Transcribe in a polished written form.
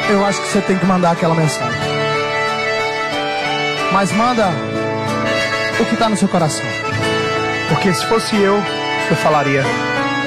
eu acho que você tem que mandar aquela mensagem. Mas manda o que tá no seu coração. Porque se fosse eu falaria: